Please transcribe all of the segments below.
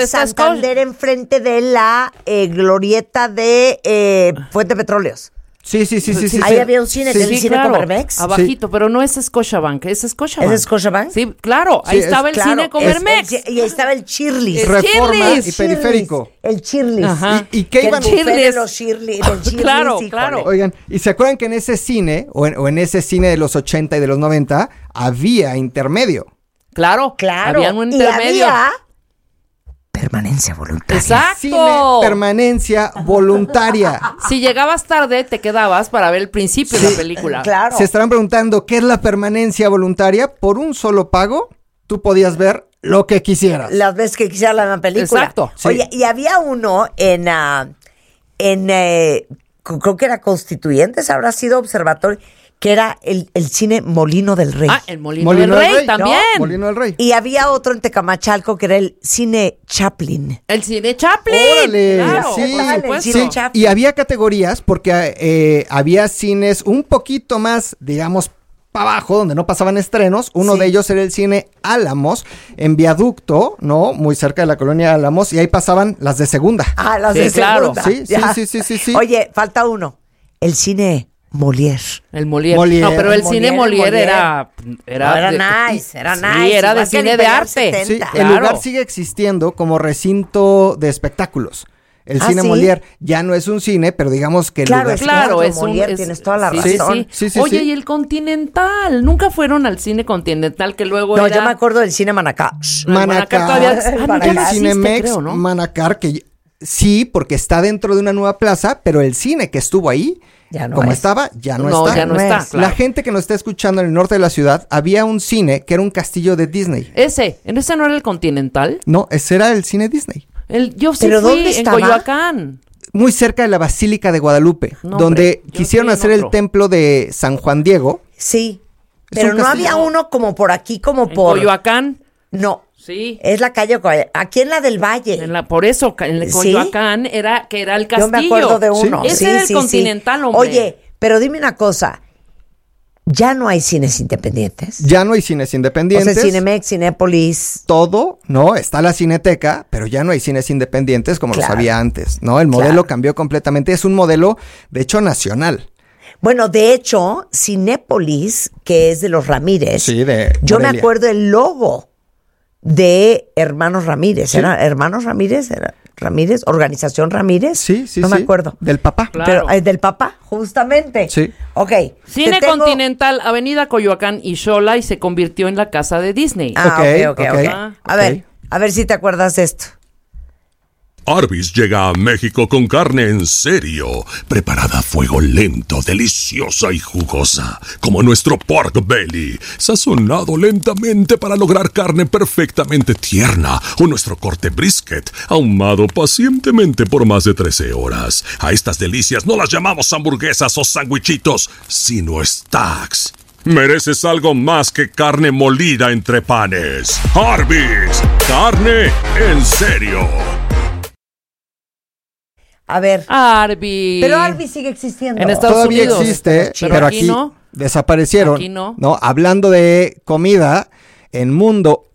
está Santander enfrente de la glorieta de Fuente Petróleos. Sí. Ahí había un cine, el cine claro, Comermex. abajito, pero no es Scotiabank, es Scotiabank. ¿Es Scotiabank? Sí, claro, ahí estaba el cine Comermex. Y ahí estaba el Chirlis. Reforma Chirlis. y Periférico. El Chirlis. Ajá. ¿Y qué iban? Chirlis. Los Chirlis. Claro, híjole. claro. Oigan, ¿y se acuerdan que en ese cine, o en ese cine de los 80 y de los 90, había intermedio? Claro, había un intermedio. Y había permanencia voluntaria. Exacto. Cine permanencia voluntaria. Si llegabas tarde, te quedabas para ver el principio de la película. Claro. Se estarán preguntando, ¿qué es la permanencia voluntaria? Por un solo pago, tú podías ver lo que quisieras. Las veces que quisiera la película. Exacto. Sí. Oye, y había uno creo que era Constituyentes, habrá sido Observatorio, que era el cine Molino del Rey. Ah, el Molino del Rey también. ¿no? Molino del Rey. Y había otro en Tecamachalco que era el cine Chaplin. El cine Chaplin. ¡Órale! Claro, Sí, por supuesto. cine Chaplin. Y había categorías porque había cines un poquito más, digamos, para abajo, donde no pasaban estrenos. Uno de ellos era el cine Álamos, en Viaducto, ¿no? Muy cerca de la colonia Álamos, y ahí pasaban las de segunda. Ah, las Sí, de claro. segunda. Sí. Ya. Oye, falta uno. El cine Molière. El Molière. Molière. No, pero el Molière, cine Molière Molière. era Nice, era Sí, nice. era de Igual que cine de Nivel arte. 70. Sí, Claro. el lugar sigue existiendo como recinto de espectáculos. El ¿Ah, cine sí? Molière ya no es un cine, pero digamos que el Claro, lugar... es Claro, Teatro es un... Molière, tienes toda la sí, razón. Sí. Oye, y el Continental. Nunca fueron al cine Continental, que luego No, era... yo me acuerdo del cine Manacá. Manacar todavía- el ya no existe, Cinemex, creo, ¿no? Manacar, que sí, porque está dentro de una nueva plaza, pero el cine que estuvo ahí, Ya no como es. estaba, ya no No, está. ya no está, es. claro. La gente que nos está escuchando en el norte de la ciudad, había un cine que era un castillo de Disney. ¿En ese no era el Continental? No, ese era el cine Disney. Yo sí ¿Pero fui dónde en estaba? Coyoacán. Muy cerca de la Basílica de Guadalupe, No, donde hombre, yo quisieron fui en hacer el otro. templo de San Juan Diego. Sí. Es Pero un no castillo. había uno como por aquí, como En por... Coyoacán. No. Sí. Es la calle aquí en la del Valle. Por eso, en el ¿Sí? Coyoacán era el castillo. Yo me acuerdo de uno. Sí. Ese era el Continental, hombre. Oye, pero dime una cosa. ¿Ya no hay cines independientes? Ya no hay cines O sea, independientes. Cinemex, Cinépolis... Todo, ¿no? Está la Cineteca, pero ya no hay cines independientes como los Claro. había antes, ¿no? El modelo Claro. cambió completamente. Es un modelo, de hecho, nacional. Bueno, de hecho, Cinépolis, que es de los Ramírez, Sí, de yo me Morelia. acuerdo el logo de Hermanos Ramírez. Sí. ¿Era Hermanos Ramírez? ¿Era Ramírez? ¿Organización Ramírez? Sí. No me acuerdo. Del papá. Claro. Pero del papá, justamente. Sí. Ok. Cine te tengo- Continental, Avenida Coyoacán y Xola, y se convirtió en la casa de Disney. Ah, ok. Ok. A ver si te acuerdas de esto. Arby's llega a México con carne en serio, preparada a fuego lento, deliciosa y jugosa, como nuestro pork belly, sazonado lentamente para lograr carne perfectamente tierna, o nuestro corte brisket, ahumado pacientemente por más de 13 horas. A estas delicias no las llamamos hamburguesas o sandwichitos, sino stacks. Mereces algo más que carne molida entre panes. Arby's, carne en serio. A ver. Arby's. Pero Arby's sigue existiendo. En Estados Todavía Unidos. existe, Pero pero aquí aquí no. desaparecieron. Aquí no. Hablando de comida, en Mundo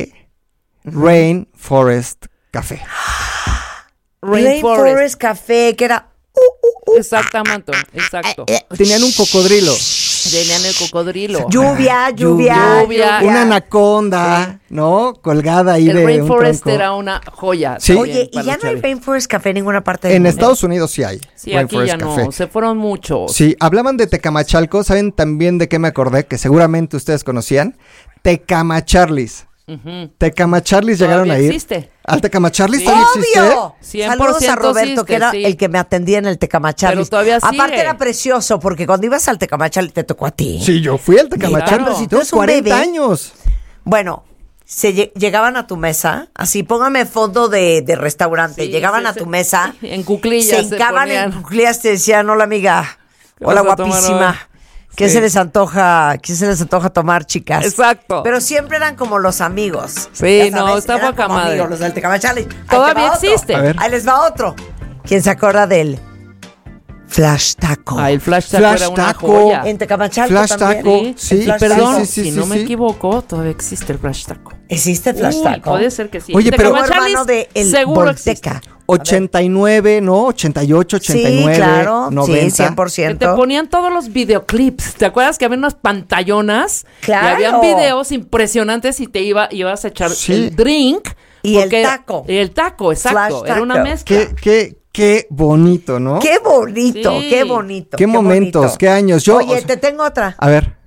Rainforest Café. Rainforest Café, que era... Exactamente, exacto. Tenían un cocodrilo, Tenían el cocodrilo. Lluvia. una anaconda, ¿no? Colgada ahí El de Rainforest un tronco. era una joya. Sí. también Oye, y para ya los no hay chavis. Rainforest Café en ninguna parte del En mundo. Estados Unidos sí hay. Sí, aquí Rainforest ya no. Café. Se fueron muchos. Sí, hablaban de Tecamachalco, ¿saben también de qué me acordé? Que seguramente ustedes conocían. Tecamacharlis. Tecamacharlis llegaron a ir. Existe. ¿Al Tecamacharlis Sí. todavía existe? ¡Obvio! 100% Saludos a Roberto, existe, que era sí. el que me atendía en el Tecamacharlis. Pero todavía Aparte sigue. era precioso, porque cuando ibas al Tecamacharlis te tocó a ti. Sí, yo fui al Tecamacharlis. Claro. Si tú Tengo eres un 40 bebé. años. Bueno, llegaban a tu mesa, así póngame fondo de restaurante, Sí, llegaban sí, a sí. tu mesa, En cuclillas se hincaban ponían. en cuclillas, te decían, hola amiga, ¿Qué hola vas a tomar guapísima, hoy? ¿qué Sí. se les antoja tomar, chicas? Exacto. Pero siempre eran como los amigos. Sí, Ya no, sabes, está eran poca como madre. amigos, los del Tecamacharlis. Ahí te Todavía va otro. existe. A ver. Ahí les va otro. ¿Quién se acuerda del Flash Taco. Ah, el Flash Taco Flash era una Taco. joya. En Tecamachalco Flash también. Taco, sí. Flash Perdón, Taco. sí, si sí, no me sí. equivoco, todavía existe el Flash Taco. ¿Existe Flash Uy, Taco? puede ser que sí. Oye, pero- Tecamachalco hermano de el seguro Volteca. existe. 89, ¿no? 88, 89, Sí, claro. 90. Sí, 100%. Que te ponían todos los videoclips. ¿Te acuerdas que había unas pantallonas? Claro. Y habían videos impresionantes y ibas a echar Sí. el drink. Y el taco. Y el taco, exacto. Flash Era una taco. mezcla. Qué bonito, ¿no? Qué bonito, Sí. qué bonito. Qué momentos, bonito. qué años. Yo, Oye, o sea- te tengo otra. A ver.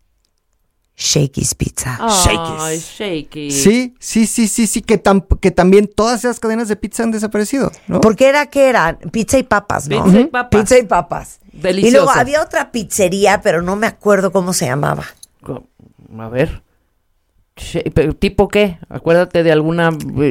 Shakey's Pizza. Ay, shaky. Sí, que también todas esas cadenas de pizza han desaparecido, ¿no? Porque ¿qué eran? Pizza y papas, ¿no? Pizza y papas. Pizza y papas. Delicioso. Y luego había otra pizzería, pero no me acuerdo cómo se llamaba. A ver. ¿Pero tipo qué? Acuérdate de alguna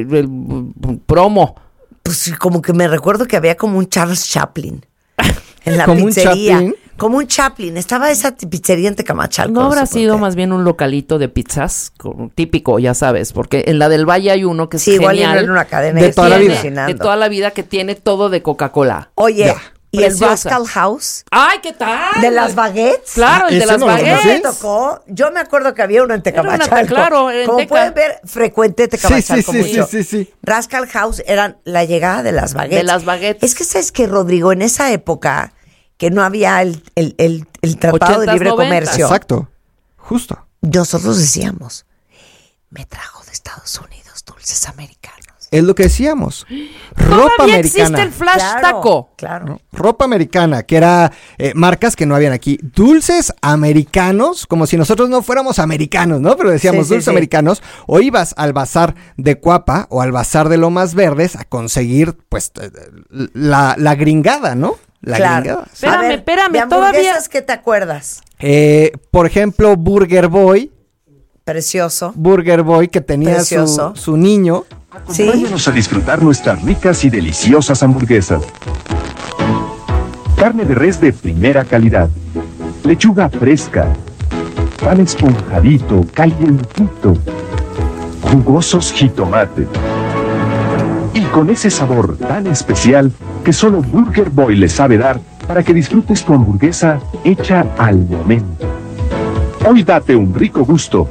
promo. Pues como que me recuerdo que había como un Charles Chaplin en la ¿Como un pizzería. Chaplin? Como un Chaplin. Estaba esa pizzería en Tecamachalco. ¿No habrá sé por sido qué. más bien un localito de pizzas? Típico, ya sabes, porque en la del Valle hay uno que es Sí, igual y no genial. era una cadena. De yo toda la estoy vida. alucinando. De toda la vida, que tiene todo de Coca-Cola. Oye, Ya. y el Preciosa. Rascal House ¡Ay, qué tal! de las baguettes. Claro, el de ese las no lo ¿Qué conocí. baguettes. me tocó? Yo me acuerdo que había uno en Tecamachalco. claro, en Como Teca. pueden ver, frecuente Tecamachalco Sí. mucho. Rascal House eran la llegada de las baguettes. De las baguettes. Es que, ¿sabes qué, Rodrigo? En esa época que no había el Tratado de 80s, Libre 90s. Comercio, Exacto. Justo. nosotros decíamos, me trajo de Estados Unidos dulces americanos. Es lo que decíamos. Ropa Todavía americana. existe el Flash Claro, Taco. Claro. ¿no? Ropa americana, que era marcas que no habían aquí. Dulces americanos, como si nosotros no fuéramos americanos, ¿no? Pero decíamos Sí, dulces sí. americanos. O ibas al bazar de Cuapa o al bazar de Lomas Verdes a conseguir, pues, la gringada, ¿no? La Claro. gringada. Sí. Espérame, espérame, ¿de todavía- hamburguesas qué te acuerdas? Por ejemplo, Burger Boy. Precioso. Burger Boy que tenía Precioso. su niño. Sí. Acompáñanos a disfrutar nuestras ricas y deliciosas hamburguesas. Carne de res de primera calidad. Lechuga fresca. Pan esponjadito, calientito. Jugosos jitomates. Y con ese sabor tan especial que solo Burger Boy le sabe dar para que disfrutes tu hamburguesa hecha al momento. Hoy date un rico gusto.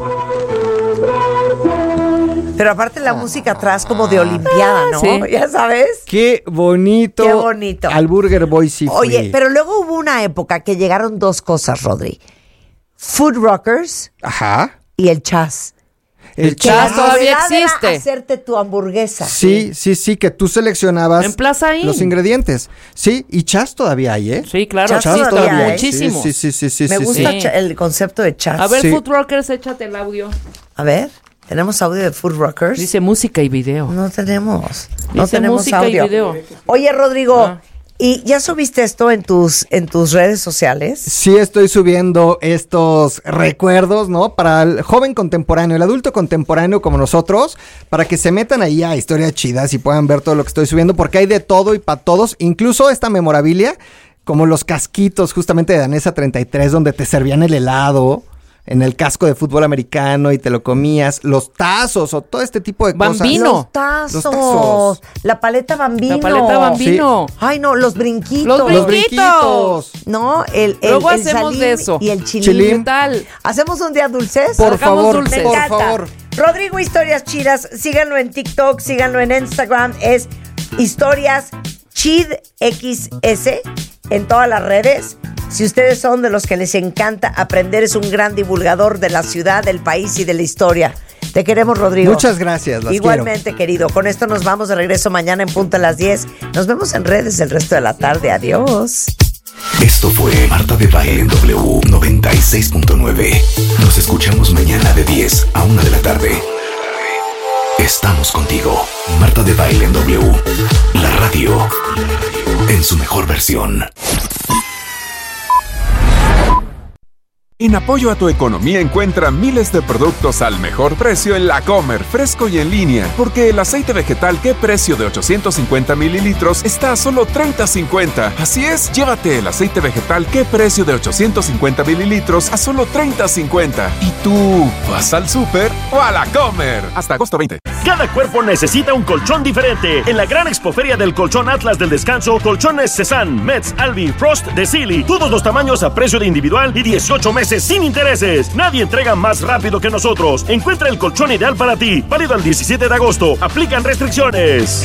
Pero aparte la música atrás como de olimpiada, ¿no? sí. Ya sabes. Qué bonito. Qué bonito. Al Burger Boy sí fui. Oye, pero luego hubo una época que llegaron dos cosas, Rodri. Food Rockers Ajá. y el Chas. El Que Chas la todavía novedad era existe. hacerte tu hamburguesa. Sí, que tú seleccionabas En Plaza Inn. los ingredientes. Sí, y Chas todavía hay, ¿eh? Sí, claro. Chas sí, todavía hay. muchísimo. Sí. Me gusta sí. el concepto de Chas. A ver, Sí. Food Rockers, échate el audio. A ver, ¿tenemos audio de Food Rockers? Dice música y video. No tenemos. No Dice tenemos música audio. y video. Oye, Rodrigo, Ah. ¿y ya subiste esto en tus redes sociales? Sí, estoy subiendo estos recuerdos, ¿no? Para el joven contemporáneo, el adulto contemporáneo como nosotros, para que se metan ahí a historias chidas y puedan ver todo lo que estoy subiendo, porque hay de todo y para todos, incluso esta memorabilia, como los casquitos justamente de Danesa 33, donde te servían el helado en el casco de fútbol americano y te lo comías, los tazos o todo este tipo de Bambino. cosas. Los Los tazos. tazos. La paleta Bambino. La paleta Bambino. Ay, no, los brinquitos. Los Los brinquitos. brinquitos. No, el Luego el hacemos Salim de eso. y el chilín. Chilín. ¿Qué tal? ¿Hacemos un día dulces? Por Hagamos favor, dulces. Me por encanta. favor. Rodrigo Historias Chidas, síganlo en TikTok, síganlo en Instagram, es Historias Chid XS en todas las redes. Si ustedes son de los que les encanta aprender, es un gran divulgador de la ciudad, del país y de la historia. Te queremos, Rodrigo. Muchas gracias, las Igualmente, querido. Con esto nos vamos de regreso mañana en punto a las 10. Nos vemos en redes el resto de la tarde. Adiós. Esto fue Marta de Baile en W 96.9. Nos escuchamos mañana de 10 a 1 de la tarde. Estamos contigo. Marta de Baile en W. La radio en su mejor versión. En apoyo a tu economía encuentra miles de productos al mejor precio en La Comer, fresco y en línea. Porque el aceite vegetal ¿Qué precio? De 850 mililitros está a solo $30.50. Así es, llévate el aceite vegetal ¿Qué precio? De 850 mililitros a solo $30.50. ¿Y tú vas al súper o a La Comer? Hasta agosto 20. Cada cuerpo necesita un colchón diferente. En la gran expoferia del colchón Atlas del Descanso, colchones Cezanne, Metz, Albi, Frost, de Sealy. Todos los tamaños a precio de individual y 18 meses sin intereses. Nadie entrega más rápido que nosotros. Encuentra el colchón ideal para ti. Válido al 17 de agosto. Aplican restricciones.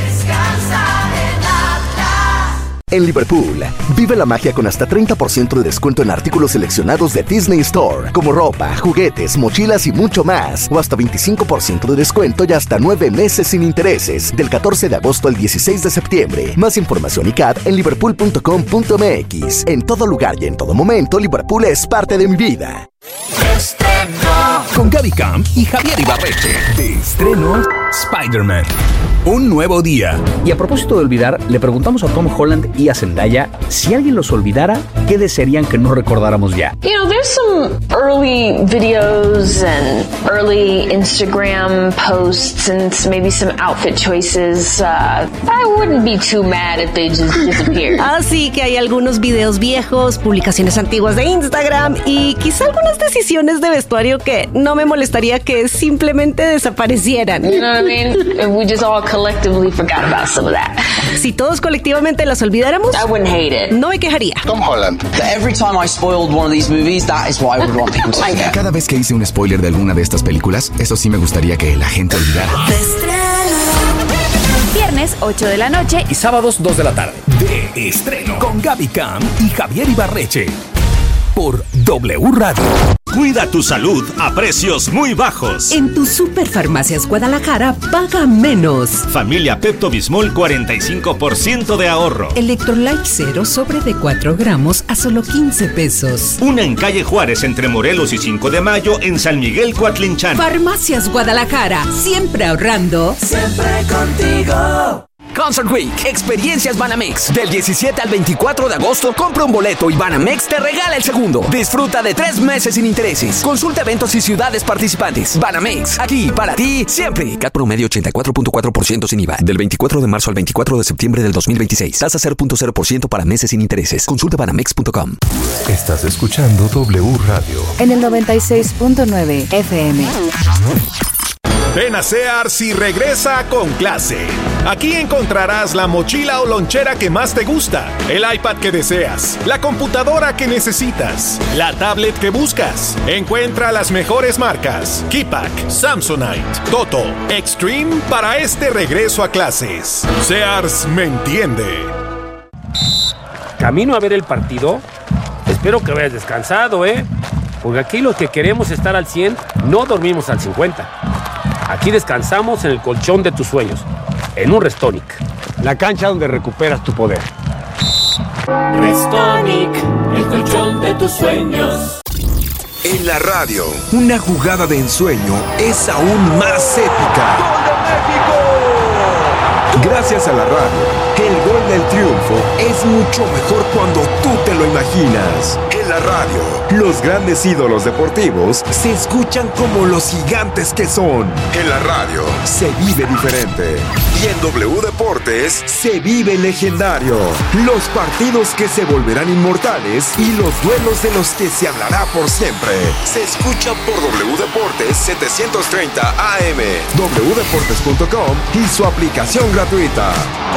En Liverpool, vive la magia con hasta 30% de descuento en artículos seleccionados de Disney Store, como ropa, juguetes, mochilas y mucho más. O hasta 25% de descuento y hasta 9 meses sin intereses, del 14 de agosto al 16 de septiembre. Más información y CAD en liverpool.com.mx. En todo lugar y en todo momento, Liverpool es parte de mi vida. Con Gaby Camp y Javier Ibarreche. De estreno, Spider-Man. Un nuevo día. Y a propósito de olvidar, le preguntamos a Tom Holland y a Zendaya si alguien los olvidara, ¿qué desearían que no recordáramos ya? You know, there's some early videos and early Instagram posts and maybe some outfit choices. I wouldn't be too mad if they just disappeared. Así que hay algunos videos viejos, publicaciones antiguas de Instagram y quizá algunas decisiones de vestuario que no me molestaría que simplemente desaparecieran. You know what I mean? If we just all collectively forgot about some of that. Si todos colectivamente las olvidáramos, I wouldn't hate it. No me quejaría. Tom Holland. Every time I spoiled one of these movies, that is what I would want people to forget. Cada vez que hice un spoiler de alguna de estas películas, eso sí me gustaría que la gente olvidara. Viernes 8 de la noche y sábados 2 de la tarde. De estreno con Gaby Camp y Javier Ibarreche. Por W Radio. Cuida tu salud a precios muy bajos. En tus Superfarmacias Guadalajara, paga menos. Familia Pepto-Bismol, 45% de ahorro. Electrolyte Zero sobre de 4 gramos a solo 15 pesos. Una en Calle Juárez, entre Morelos y 5 de Mayo, en San Miguel, Coatlinchan. Farmacias Guadalajara, siempre ahorrando. Siempre contigo. Concert Week, Experiencias Banamex. Del 17 al 24 de agosto, compra un boleto y Banamex te regala el segundo. Disfruta de 3 meses sin intereses. Consulta eventos y ciudades participantes. Banamex, aquí para ti, siempre. CAT promedio 84.4% sin IVA. Del 24 de marzo al 24 de septiembre del 2026. Tasa 0.0% para meses sin intereses. Consulta banamex.com. Estás escuchando W Radio. En el 96.9 FM. Ven a Sears y regresa con clase. Aquí encontrarás la mochila o lonchera que más te gusta, el iPad que deseas, la computadora que necesitas, la tablet que buscas. Encuentra las mejores marcas: Keypack, Samsonite, Toto, Extreme para este regreso a clases. Sears me entiende. Camino a ver el partido. Espero que vayas descansado, porque aquí los que queremos estar al 100 no dormimos al 50. Aquí descansamos en el colchón de tus sueños, en un Restonic, la cancha donde recuperas tu poder. Restonic, el colchón de tus sueños. En la radio, una jugada de ensueño es aún más épica. ¡Gol de México! Gracias a la radio, el gol del triunfo es mucho mejor cuando tú te lo imaginas. En la radio, los grandes ídolos deportivos se escuchan como los gigantes que son. En la radio, se vive diferente. Y en W Deportes, se vive legendario. Los partidos que se volverán inmortales y los duelos de los que se hablará por siempre. Se escucha por W Deportes 730 AM, wdeportes.com y su aplicación gratuita.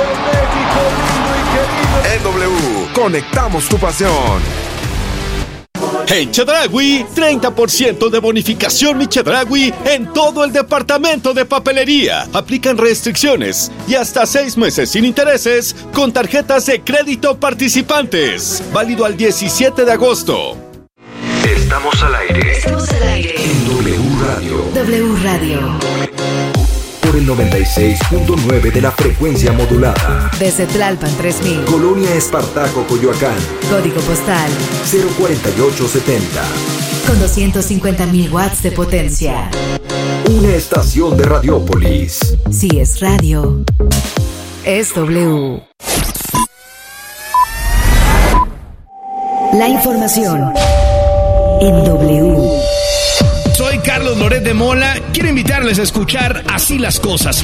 En W, conectamos tu pasión. En Chedraui, 30% de bonificación Mi Chedraui en todo el departamento de papelería. Aplican restricciones y hasta 6 meses sin intereses con tarjetas de crédito participantes. Válido al 17 de agosto. Estamos al aire. Estamos al aire. En W Radio. W Radio. Por el 96.9 de la frecuencia modulada. Desde Tlalpan 3000. Colonia Espartaco, Coyoacán. Código postal 04870. Con 250.000 watts de potencia. Una estación de Radiópolis. Si es radio, es W. La información en W. Soy Carlos Loret de Mola. Quiero invitarles a escuchar Así las Cosas.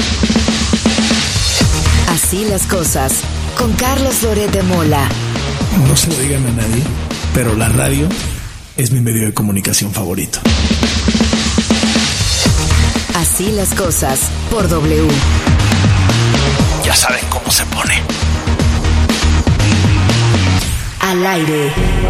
Así las cosas, con Carlos Loret de Mola. No se lo digan a nadie, pero la radio es mi medio de comunicación favorito. Así las cosas, por W. Ya saben cómo se pone. Al aire.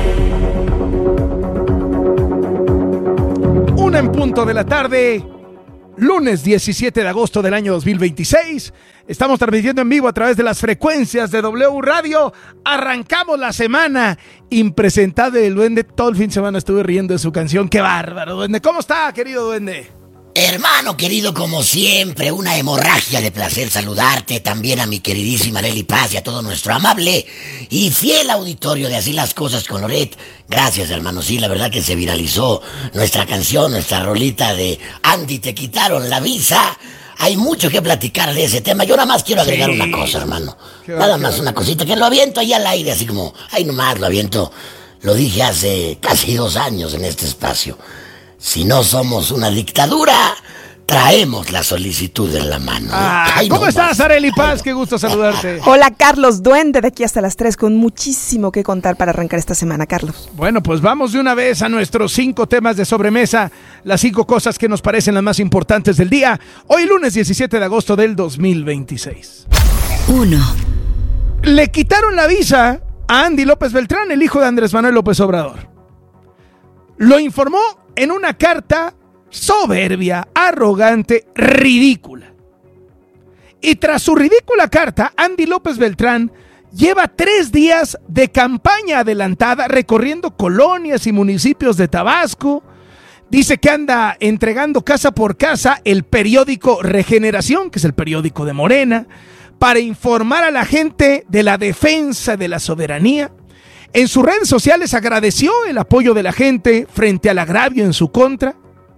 1 en punto de la tarde, lunes 17 de agosto del año 2026. Estamos transmitiendo en vivo a través de las frecuencias de W Radio. Arrancamos la semana. Impresentable el Duende. Todo el fin de semana estuve riendo de su canción. ¡Qué bárbaro, Duende! ¿Cómo está, querido Duende? Hermano querido, como siempre, una hemorragia de placer saludarte, también a mi queridísima Arely Paz y a todo nuestro amable y fiel auditorio de Así las Cosas con Loret. Gracias, hermano, sí, la verdad que se viralizó nuestra canción, nuestra rolita de Andy, te quitaron la visa. Hay mucho que platicar de ese tema. Yo nada más quiero agregar una cosa, hermano. Nada más una cosita, que lo aviento ahí al aire, así como, ahí nomás lo aviento. Lo dije hace casi 2 años en este espacio. Si no somos una dictadura, traemos la solicitud en la mano. ¿Cómo estás, Arely Paz? Qué gusto saludarte. Hola, Carlos Duende, de aquí hasta las 3, con muchísimo que contar para arrancar esta semana, Carlos. Bueno, pues vamos de una vez a nuestros 5 temas de sobremesa, las 5 cosas que nos parecen las más importantes del día. Hoy lunes 17 de agosto del 2026. 1. Le quitaron la visa a Andy López Beltrán, el hijo de Andrés Manuel López Obrador. Lo informó en una carta soberbia, arrogante, ridícula. Y tras su ridícula carta, Andy López Beltrán lleva 3 días de campaña adelantada recorriendo colonias y municipios de Tabasco. Dice que anda entregando casa por casa el periódico Regeneración, que es el periódico de Morena, para informar a la gente de la defensa de la soberanía. En sus redes sociales agradeció el apoyo de la gente frente al agravio en su contra.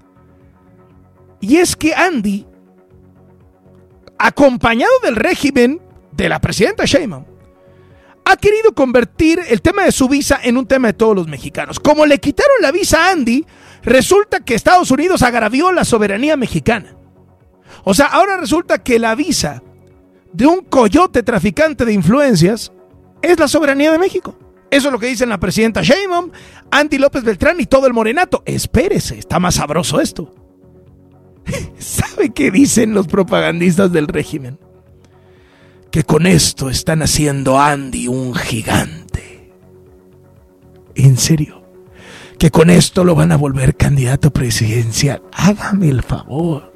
Y es que Andy, acompañado del régimen de la presidenta Sheinbaum, ha querido convertir el tema de su visa en un tema de todos los mexicanos. Como le quitaron la visa a Andy, resulta que Estados Unidos agravió la soberanía mexicana. O sea, ahora resulta que la visa de un coyote traficante de influencias es la soberanía de México. Eso es lo que dicen la presidenta Sheinbaum, Andy López Beltrán y todo el morenato. Espérese, está más sabroso esto. ¿Sabe qué dicen los propagandistas del régimen? Que con esto están haciendo a Andy un gigante. En serio, que con esto lo van a volver candidato presidencial. Hágame el favor.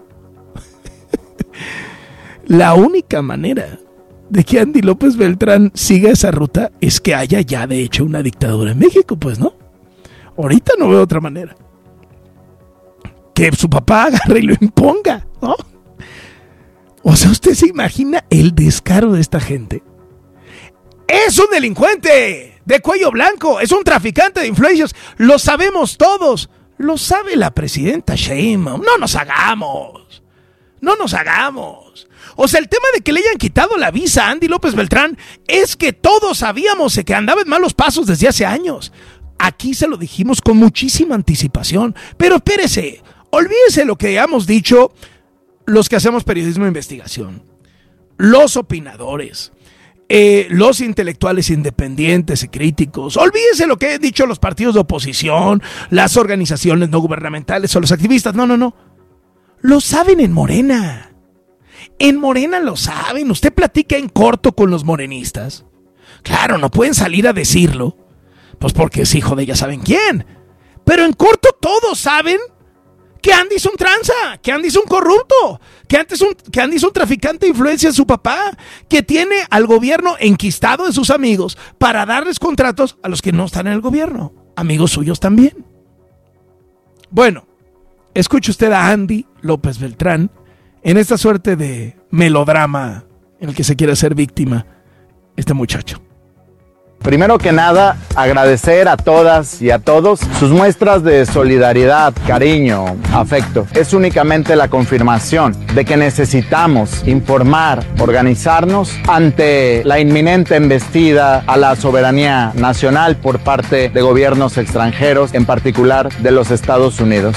La única manera de que Andy López Beltrán siga esa ruta es que haya ya de hecho una dictadura en México, pues, ¿no? Ahorita no veo otra manera. Que su papá agarre y lo imponga, ¿no? O sea, ¿usted se imagina el descaro de esta gente? ¡Es un delincuente de cuello blanco! ¡Es un traficante de influencias! ¡Lo sabemos todos! ¡Lo sabe la presidenta Sheinbaum! ¡No nos hagamos! ¡No nos hagamos! O sea, el tema de que le hayan quitado la visa a Andy López Beltrán es que todos sabíamos que andaba en malos pasos desde hace años. Aquí se lo dijimos con muchísima anticipación. Pero espérese, olvídese lo que hemos dicho los que hacemos periodismo de investigación, los opinadores, los intelectuales independientes y críticos. Olvídese lo que han dicho los partidos de oposición, las organizaciones no gubernamentales o los activistas. No. Lo saben en Morena. En Morena lo saben. Usted platica en corto con los morenistas. Claro, no pueden salir a decirlo, pues porque es hijo de ya saben quién. Pero en corto todos saben que Andy es un tranza, que Andy es un corrupto, que Andy es un traficante de influencia de su papá, que tiene al gobierno enquistado de sus amigos para darles contratos a los que no están en el gobierno, amigos suyos también. Bueno, escuche usted a Andy López Beltrán en esta suerte de melodrama en el que se quiere hacer víctima este muchacho. Primero que nada, agradecer a todas y a todos sus muestras de solidaridad, cariño, afecto. Es únicamente la confirmación de que necesitamos informar, organizarnos ante la inminente embestida a la soberanía nacional por parte de gobiernos extranjeros, en particular de los Estados Unidos.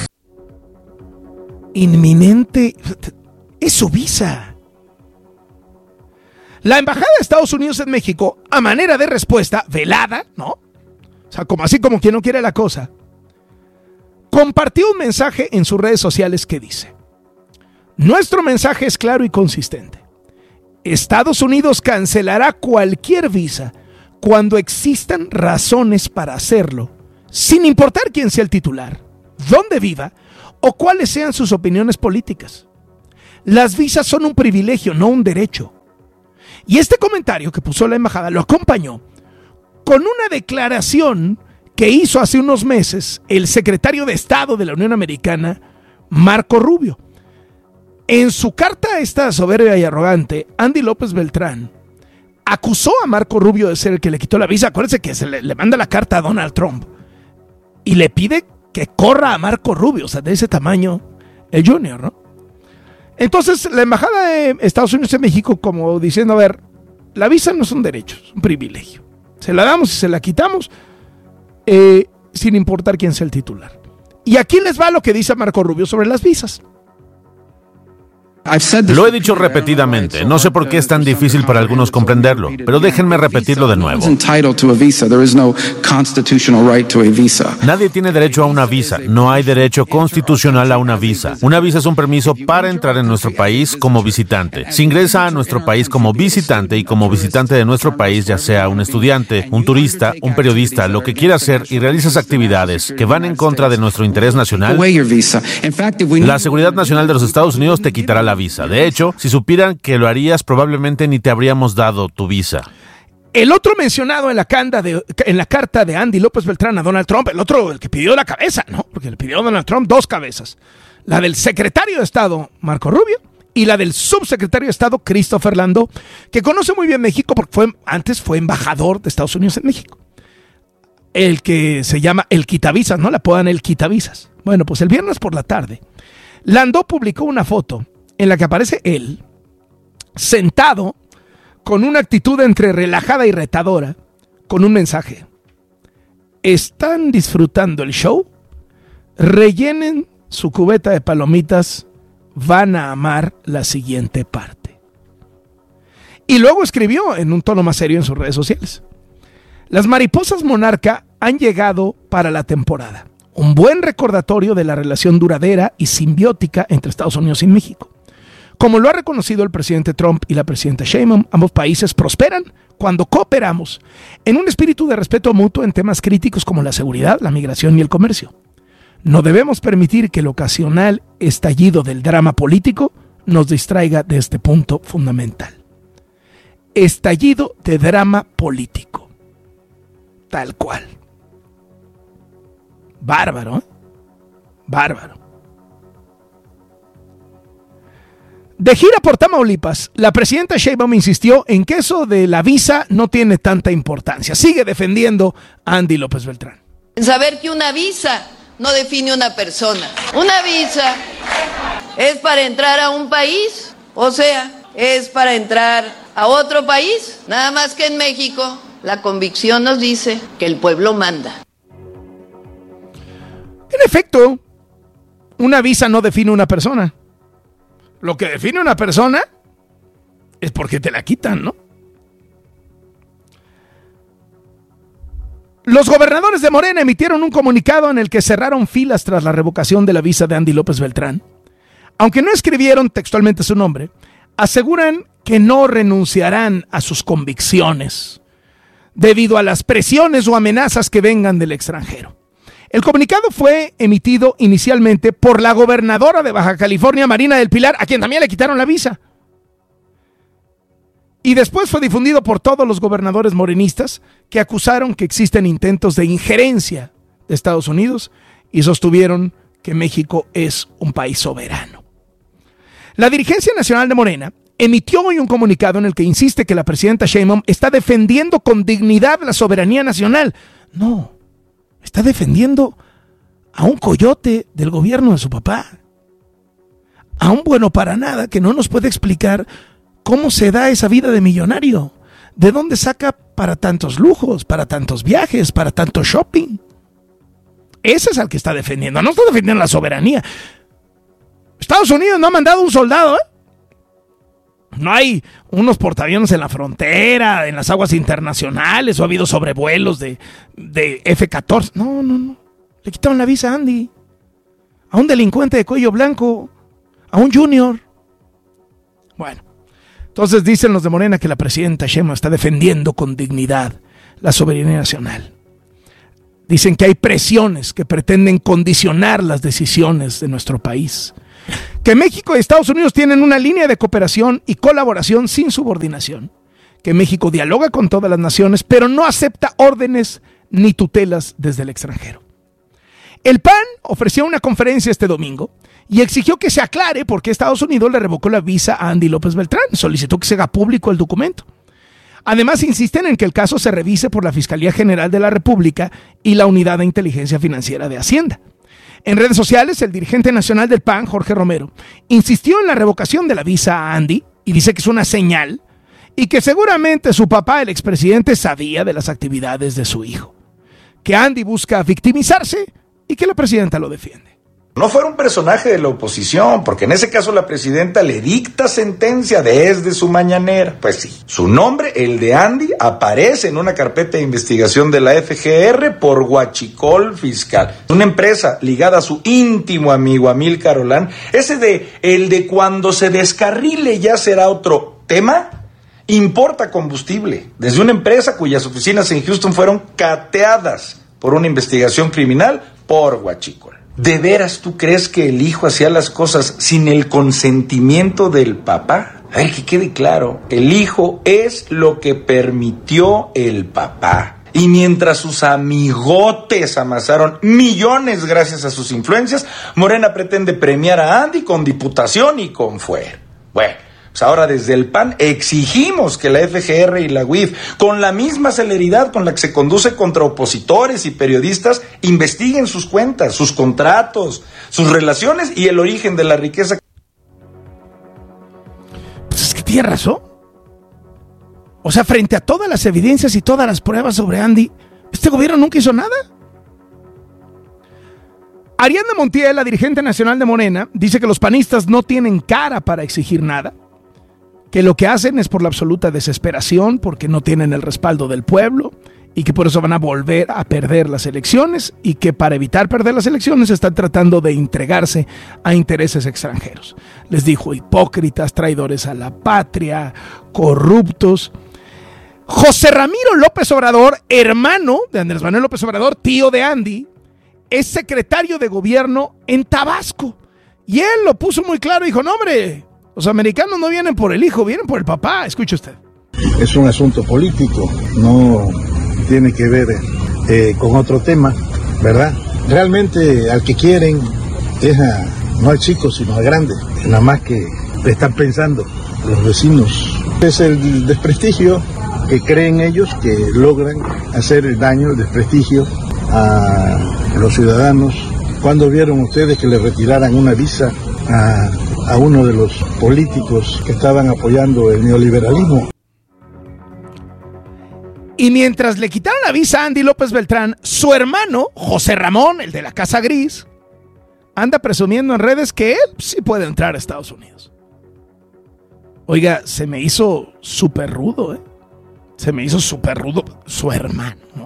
Inminente es su visa. La Embajada de Estados Unidos en México, a manera de respuesta velada, ¿no? O sea, así como quien no quiere la cosa, compartió un mensaje en sus redes sociales que dice: nuestro mensaje es claro y consistente. Estados Unidos cancelará cualquier visa cuando existan razones para hacerlo, sin importar quién sea el titular, dónde viva o cuáles sean sus opiniones políticas. Las visas son un privilegio, no un derecho. Y este comentario que puso la embajada lo acompañó con una declaración que hizo hace unos meses el secretario de Estado de la Unión Americana, Marco Rubio. En su carta esta soberbia y arrogante, Andy López Beltrán acusó a Marco Rubio de ser el que le quitó la visa. Acuérdense que le manda la carta a Donald Trump y le pide que corra a Marco Rubio, o sea, de ese tamaño, el Junior, ¿no? Entonces, la Embajada de Estados Unidos en México, como diciendo, a ver, la visa no es un derecho, es un privilegio. Se la damos y se la quitamos, sin importar quién sea el titular. Y aquí les va lo que dice Marco Rubio sobre las visas. Lo he dicho repetidamente, no sé por qué es tan difícil para algunos comprenderlo, pero déjenme repetirlo de nuevo. Nadie tiene derecho a una visa, no hay derecho constitucional a una visa. Una visa es un permiso para entrar en nuestro país como visitante. Si ingresa a nuestro país como visitante y como visitante de nuestro país, ya sea un estudiante, un turista, un periodista, lo que quiera hacer y realizas actividades que van en contra de nuestro interés nacional, la seguridad nacional de los Estados Unidos te quitará la visa. De hecho, si supieran que lo harías, probablemente ni te habríamos dado tu visa. El otro mencionado en la carta de Andy López Beltrán a Donald Trump, el que pidió la cabeza, ¿no? Porque le pidió a Donald Trump 2 cabezas. La del secretario de Estado, Marco Rubio, y la del subsecretario de Estado, Christopher Landau, que conoce muy bien México porque antes fue embajador de Estados Unidos en México. El que se llama el quitavisas, ¿no? Le apodan el quitavisas. Bueno, pues el viernes por la tarde, Landau publicó una foto en la que aparece él, sentado, con una actitud entre relajada y retadora, con un mensaje. ¿Están disfrutando el show? Rellenen su cubeta de palomitas, van a amar la siguiente parte. Y luego escribió en un tono más serio en sus redes sociales: las mariposas monarca han llegado para la temporada. Un buen recordatorio de la relación duradera y simbiótica entre Estados Unidos y México. Como lo ha reconocido el presidente Trump y la presidenta Sheinbaum, ambos países prosperan cuando cooperamos en un espíritu de respeto mutuo en temas críticos como la seguridad, la migración y el comercio. No debemos permitir que el ocasional estallido del drama político nos distraiga de este punto fundamental. Estallido de drama político. Tal cual. Bárbaro, ¿eh? Bárbaro. De gira por Tamaulipas, la presidenta Sheinbaum insistió en que eso de la visa no tiene tanta importancia. Sigue defendiendo a Andy López Beltrán. Saber que una visa no define una persona. Una visa es para entrar a un país, o sea, es para entrar a otro país. Nada más que en México, la convicción nos dice que el pueblo manda. En efecto, una visa no define una persona. Lo que define una persona es porque te la quitan, ¿no? Los gobernadores de Morena emitieron un comunicado en el que cerraron filas tras la revocación de la visa de Andy López Beltrán. Aunque no escribieron textualmente su nombre, aseguran que no renunciarán a sus convicciones debido a las presiones o amenazas que vengan del extranjero. El comunicado fue emitido inicialmente por la gobernadora de Baja California, Marina del Pilar, a quien también le quitaron la visa. Y después fue difundido por todos los gobernadores morenistas que acusaron que existen intentos de injerencia de Estados Unidos y sostuvieron que México es un país soberano. La dirigencia nacional de Morena emitió hoy un comunicado en el que insiste que la presidenta Sheinbaum está defendiendo con dignidad la soberanía nacional. No, está defendiendo a un coyote del gobierno de su papá, a un bueno para nada que no nos puede explicar cómo se da esa vida de millonario, de dónde saca para tantos lujos, para tantos viajes, para tanto shopping. Ese es al que está defendiendo, no está defendiendo la soberanía. Estados Unidos no ha mandado un soldado, No hay unos portaaviones en la frontera, en las aguas internacionales, o ha habido sobrevuelos de F-14. No. Le quitaron la visa a Andy, a un delincuente de cuello blanco, a un junior. Bueno, entonces dicen los de Morena que la presidenta Sheinbaum está defendiendo con dignidad la soberanía nacional. Dicen que hay presiones que pretenden condicionar las decisiones de nuestro país. Que México y Estados Unidos tienen una línea de cooperación y colaboración sin subordinación. Que México dialoga con todas las naciones, pero no acepta órdenes ni tutelas desde el extranjero. El PAN ofreció una conferencia este domingo y exigió que se aclare por qué Estados Unidos le revocó la visa a Andy López Beltrán. Solicitó que se haga público el documento. Además, insisten en que el caso se revise por la Fiscalía General de la República y la Unidad de Inteligencia Financiera de Hacienda. En redes sociales, el dirigente nacional del PAN, Jorge Romero, insistió en la revocación de la visa a Andy y dice que es una señal y que seguramente su papá, el expresidente, sabía de las actividades de su hijo. Que Andy busca victimizarse y que la presidenta lo defiende. No fuera un personaje de la oposición, porque en ese caso la presidenta le dicta sentencia desde su mañanera. Pues sí, su nombre, el de Andy, aparece en una carpeta de investigación de la FGR por huachicol fiscal. Una empresa ligada a su íntimo amigo Amílcar Olán, el de cuando se descarrile ya será otro tema, importa combustible desde una empresa cuyas oficinas en Houston fueron cateadas por una investigación criminal por huachicol. ¿De veras tú crees que el hijo hacía las cosas sin el consentimiento del papá? A ver, que quede claro, el hijo es lo que permitió el papá. Y mientras sus amigotes amasaron millones gracias a sus influencias, Morena pretende premiar a Andy con diputación y con fuero. Bueno, pues ahora desde el PAN exigimos que la FGR y la UIF, con la misma celeridad con la que se conduce contra opositores y periodistas, investiguen sus cuentas, sus contratos, sus relaciones y el origen de la riqueza. Pues es que tiene razón. O sea, frente a todas las evidencias y todas las pruebas sobre Andy, este gobierno nunca hizo nada. Ariadna Montiel, la dirigente nacional de Morena, dice que los panistas no tienen cara para exigir nada, que lo que hacen es por la absoluta desesperación, porque no tienen el respaldo del pueblo y que por eso van a volver a perder las elecciones y que para evitar perder las elecciones están tratando de entregarse a intereses extranjeros. Les dijo hipócritas, traidores a la patria, corruptos. José Ramiro López Obrador, hermano de Andrés Manuel López Obrador, tío de Andy, es secretario de gobierno en Tabasco. Y él lo puso muy claro, dijo, no hombre, los americanos no vienen por el hijo, vienen por el papá. Escuche usted. Es un asunto político, no tiene que ver con otro tema, ¿verdad? Realmente al que quieren es no al chico, sino al grande. Nada más que están pensando los vecinos. Es el desprestigio que creen ellos que logran hacer el daño, el desprestigio a los ciudadanos. ¿Cuándo vieron ustedes que le retiraran una visa a uno de los políticos que estaban apoyando el neoliberalismo? Y mientras le quitaron la visa a Andy López Beltrán, su hermano, José Ramón, el de la Casa Gris, anda presumiendo en redes que él sí puede entrar a Estados Unidos. Oiga, se me hizo súper rudo, Se me hizo súper rudo su hermano, ¿no?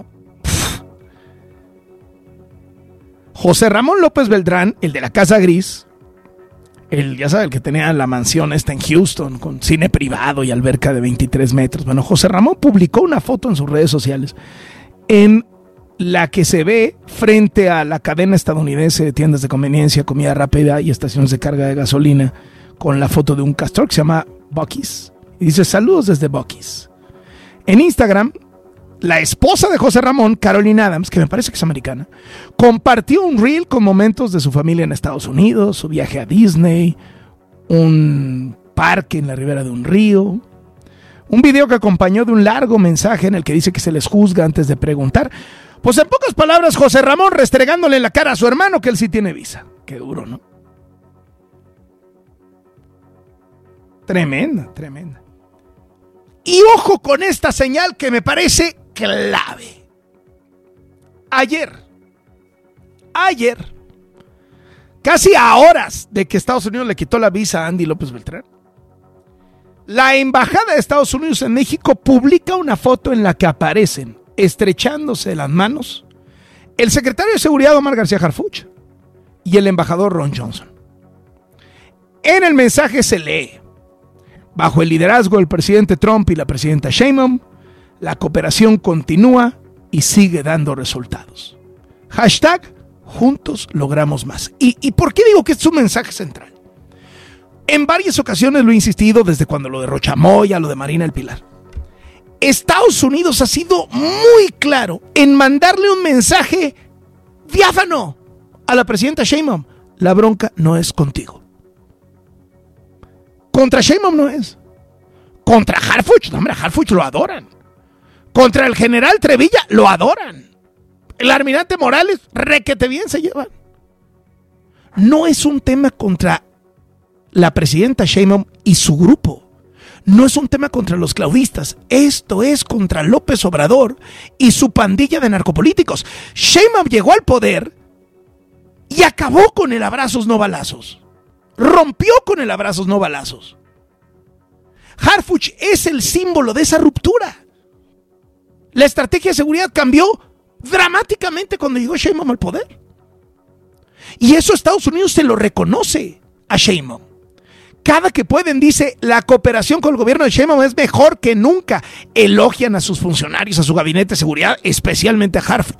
José Ramón López Beltrán, el de la Casa Gris, ya sabe, el que tenía la mansión esta en Houston, con cine privado y alberca de 23 metros. Bueno, José Ramón publicó una foto en sus redes sociales en la que se ve frente a la cadena estadounidense de tiendas de conveniencia, comida rápida y estaciones de carga de gasolina, con la foto de un castor que se llama Buc-ee's. Y dice, saludos desde Buc-ee's. En Instagram, la esposa de José Ramón, Caroline Adams, que me parece que es americana, compartió un reel con momentos de su familia en Estados Unidos, su viaje a Disney, un parque en la ribera de un río. Un video que acompañó de un largo mensaje en el que dice que se les juzga antes de preguntar. Pues en pocas palabras, José Ramón restregándole en la cara a su hermano que él sí tiene visa. Qué duro, ¿no? Tremenda, tremenda. Y ojo con esta señal que me parece clave. Ayer, casi a horas de que Estados Unidos le quitó la visa a Andy López Beltrán, la Embajada de Estados Unidos en México publica una foto en la que aparecen, estrechándose las manos, el secretario de Seguridad Omar García Harfuch y el embajador Ron Johnson. En el mensaje se lee: bajo el liderazgo del presidente Trump y la presidenta Sheinbaum, la cooperación continúa y sigue dando resultados. Hashtag juntos logramos más. ¿Y por qué digo que es un mensaje central? En varias ocasiones lo he insistido, desde cuando lo de Rochamoya, lo de Marina del Pilar. Estados Unidos ha sido muy claro en mandarle un mensaje diáfano a la presidenta Sheinbaum: la bronca no es contigo. Contra Sheinbaum no es. Contra Harfuch, no, hombre, a Harfuch lo adoran. Contra el general Trevilla lo adoran. El almirante Morales, requete bien se llevan. No es un tema contra la presidenta Sheinbaum y su grupo. No es un tema contra los claudistas. Esto es contra López Obrador y su pandilla de narcopolíticos. Sheinbaum llegó al poder y acabó con el abrazos no balazos. Rompió con el abrazos no balazos. Harfuch es el símbolo de esa ruptura. La estrategia de seguridad cambió dramáticamente cuando llegó Sheinbaum al poder. Y eso Estados Unidos se lo reconoce a Sheinbaum. Cada que pueden dice: la cooperación con el gobierno de Sheinbaum es mejor que nunca. Elogian a sus funcionarios, a su gabinete de seguridad, especialmente a Harfuch.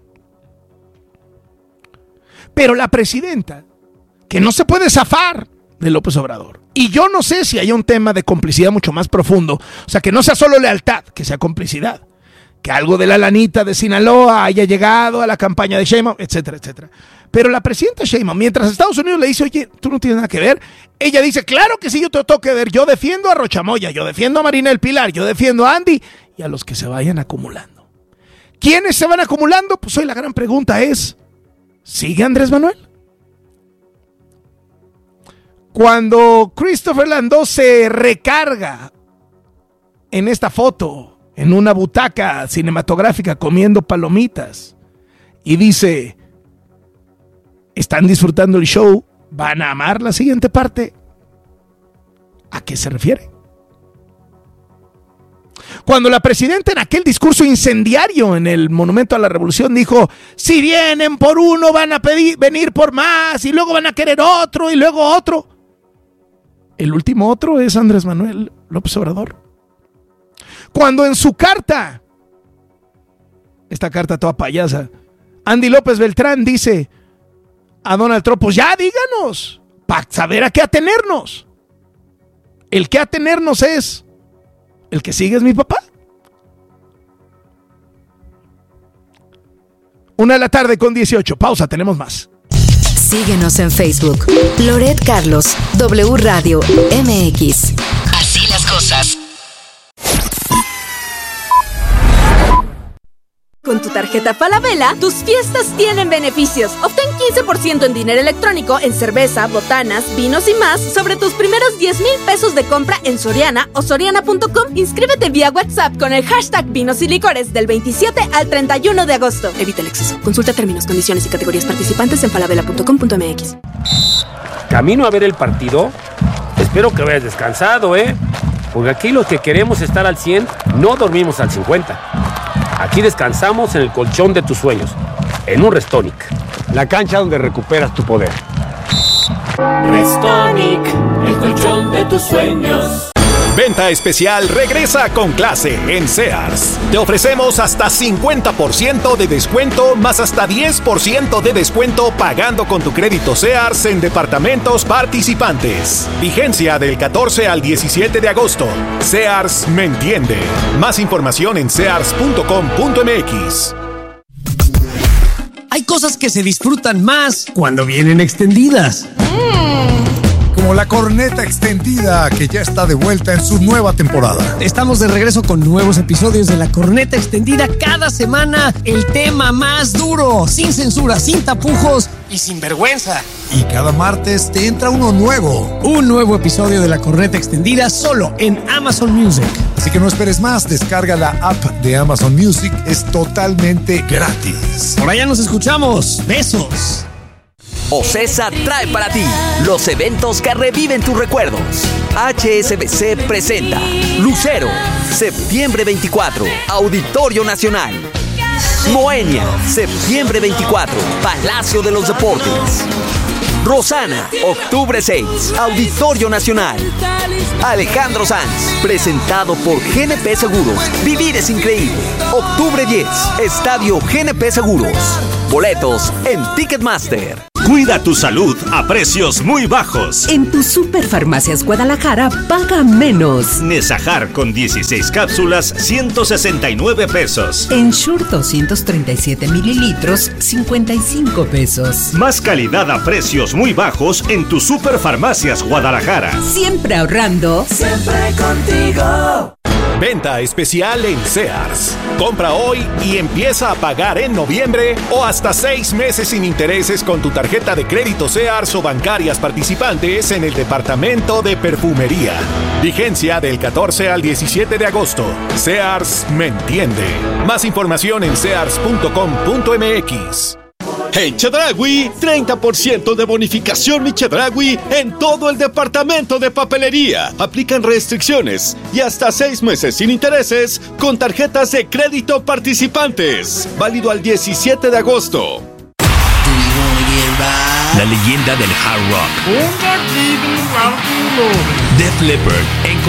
Pero la presidenta, que no se puede zafar de López Obrador, y yo no sé si hay un tema de complicidad mucho más profundo, o sea, que no sea solo lealtad, que sea complicidad, que algo de la lanita de Sinaloa haya llegado a la campaña de Sheinbaum, etcétera, etcétera. Pero la presidenta Sheinbaum, mientras Estados Unidos le dice: oye, tú no tienes nada que ver, ella dice: claro que sí, yo te tengo que ver, yo defiendo a Rochamoya, yo defiendo a Marina del Pilar, yo defiendo a Andy, y a los que se vayan acumulando. ¿Quiénes se van acumulando? Pues hoy la gran pregunta es: ¿sigue Andrés Manuel? Cuando Christopher Landó se recarga en esta foto, en una butaca cinematográfica comiendo palomitas, y dice: ¿están disfrutando el show? ¿Van a amar la siguiente parte? ¿A qué se refiere? Cuando la presidenta en aquel discurso incendiario en el Monumento a la Revolución dijo: si vienen por uno van a venir por más, y luego van a querer otro, y luego otro. El último otro es Andrés Manuel López Obrador. Cuando en su carta, esta carta toda payasa, Andy López Beltrán dice a Donald Trump: pues ya díganos, para saber a qué atenernos. El que atenernos es: ¿el que sigue es mi papá? 1:18 PM. Pausa, tenemos más. Síguenos en Facebook. Loret Carlos, W Radio MX. Así las cosas. Con tu tarjeta Falabella, tus fiestas tienen beneficios. Obtén 15% en dinero electrónico, en cerveza, botanas, vinos y más sobre tus primeros 10,000 pesos de compra en Soriana o Soriana.com. Inscríbete vía WhatsApp con el hashtag Vinos y Licores del 27 al 31 de agosto. Evita el exceso. Consulta términos, condiciones y categorías participantes en falabella.com.mx. Camino a ver el partido. Espero que vayas descansado, porque aquí los que queremos estar al 100 no dormimos al 50. Aquí descansamos en el colchón de tus sueños, en un Restonic. La cancha donde recuperas tu poder. Restonic, el colchón de tus sueños. Venta especial regresa con clase en Sears. Te ofrecemos hasta 50% de descuento más hasta 10% de descuento pagando con tu crédito Sears en departamentos participantes. Vigencia del 14 al 17 de agosto. Sears me entiende. Más información en sears.com.mx. Hay cosas que se disfrutan más cuando vienen extendidas. Como como La Corneta Extendida, que ya está de vuelta en su nueva temporada. Estamos de regreso con nuevos episodios de La Corneta Extendida cada semana. El tema más duro, sin censura, sin tapujos y sin vergüenza. Y cada martes te entra uno nuevo. Un nuevo episodio de La Corneta Extendida solo en Amazon Music. Así que no esperes más, descarga la app de Amazon Music, es totalmente gratis. Por allá nos escuchamos. Besos. OCESA trae para ti los eventos que reviven tus recuerdos. HSBC presenta Lucero, septiembre 24, Auditorio Nacional. Moenia, septiembre 24, Palacio de los Deportes. Rosana, octubre 6, Auditorio Nacional. Alejandro Sanz, presentado por GNP Seguros. Vivir es increíble. Octubre 10, Estadio GNP Seguros. Boletos en Ticketmaster. Cuida tu salud a precios muy bajos. En tu Superfarmacias Guadalajara paga menos. Nesajar con 16 cápsulas, 169 pesos. Ensure 237 mililitros, 55 pesos. Más calidad a precios muy bajos en tu Superfarmacias Guadalajara. Siempre ahorrando. Siempre contigo. Venta especial en Sears. Compra hoy y empieza a pagar en noviembre o hasta 6 meses sin intereses con tu tarjeta de crédito Sears o bancarias participantes en el departamento de perfumería. Vigencia del 14 al 17 de agosto. Sears me entiende. Más información en sears.com.mx. En Chedraui, 30% de bonificación Mi Chedraui en todo el departamento de papelería. Aplican restricciones y hasta 6 meses sin intereses con tarjetas de crédito participantes. Válido al 17 de agosto. La leyenda del hard rock. Def Leppard en